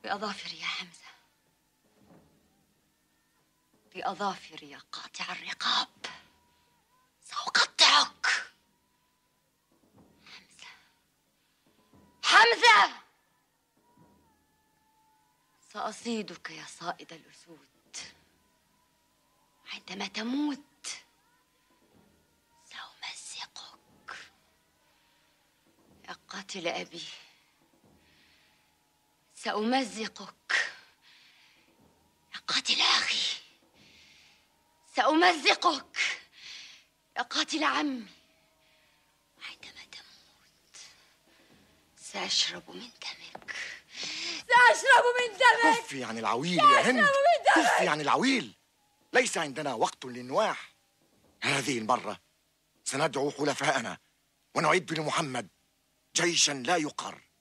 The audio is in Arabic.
بأظافري يا حمزة، بأظافري يا قاطع الرقاب، سأقطعك. حمزة، حمزة، سأصيدك يا صائد الأسود. عندما تموت سأمزقك يا قاتل أبي، سأمزقك يا قاتل أخي، سأمزقك يا قاتل عمي. وعندما تموت سأشرب من دمك، سأشرب من دمك. كفي عن العويل يا هند، كفي عن العويل. ليس عندنا وقت للنواح. هذه المرة سندعو حلفاءنا ونعد لمحمد جيشا لا يقر.